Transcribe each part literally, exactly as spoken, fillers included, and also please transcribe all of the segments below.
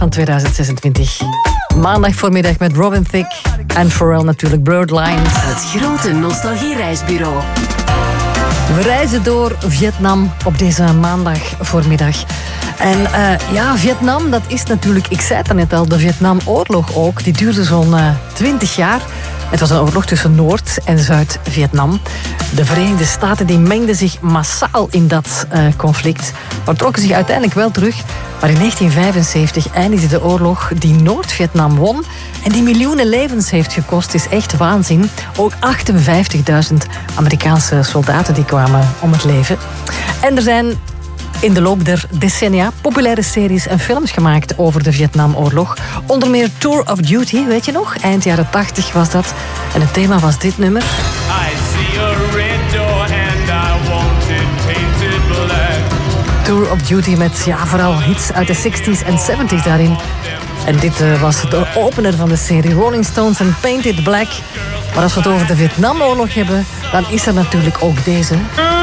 van tweeduizend zesentwintig. Maandag voormiddag met Robin Thicke en Pharrell natuurlijk, Blurred Lines. Het grote nostalgiereisbureau. We reizen door Vietnam op deze maandag voormiddag. En uh, ja, Vietnam, dat is natuurlijk, ik zei het net al, de Vietnamoorlog ook. Die duurde zo'n uh, twintig jaar. Het was een oorlog tussen Noord- en Zuid-Vietnam. De Verenigde Staten die mengden zich massaal in dat uh, conflict, maar trokken zich uiteindelijk wel terug. Maar in negentien vijfenzeventig eindigde de oorlog die Noord-Vietnam won en die miljoenen levens heeft gekost. Is echt waanzin. Ook achtenvijftigduizend Amerikaanse soldaten die kwamen om het leven. En er zijn in de loop der decennia populaire series en films gemaakt over de Vietnamoorlog. Onder meer Tour of Duty, weet je nog? Eind jaren tachtig was dat. En het thema was dit nummer. I see a red door and I want it painted black. Tour of Duty met ja, vooral hits uit de zestig's en zeventig's daarin. En dit uh, was de opener van de serie Rolling Stones en Painted Black. Maar als we het over de Vietnamoorlog hebben, dan is er natuurlijk ook deze.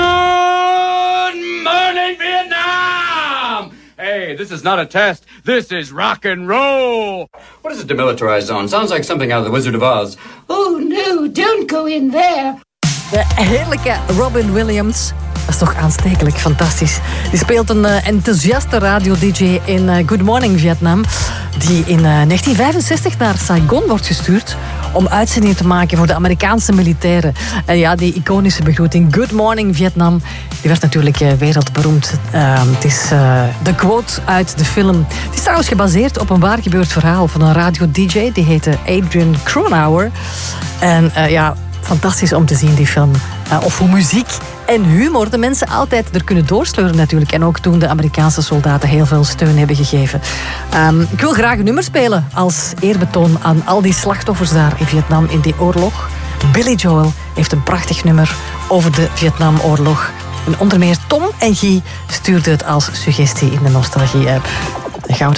Hey, this is not a test. This is rock and roll. What is a demilitarized zone? Sounds like something out of the Wizard of Oz. Oh no, don't go in there. De heerlijke Robin Williams. Dat is toch aanstekelijk, fantastisch. Die speelt een uh, enthousiaste radio-dj in uh, Good Morning Vietnam, die in uh, negentien vijfenzestig naar Saigon wordt gestuurd om uitzendingen te maken voor de Amerikaanse militairen. En ja, die iconische begroeting Good Morning Vietnam, die werd natuurlijk uh, wereldberoemd. Uh, het is uh, de quote uit de film. Het is trouwens gebaseerd op een waar gebeurd verhaal van een radio-dj, die heette Adrian Cronauer. En uh, ja, fantastisch om te zien, die film. Uh, of hoe muziek en humor de mensen altijd er kunnen doorsleuren natuurlijk. En ook toen de Amerikaanse soldaten heel veel steun hebben gegeven. Um, ik wil graag een nummer spelen als eerbetoon aan al die slachtoffers daar in Vietnam in die oorlog. Billy Joel heeft een prachtig nummer over de Vietnamoorlog. En onder meer Tom en Guy stuurden het als suggestie in de Nostalgie-app. Gouden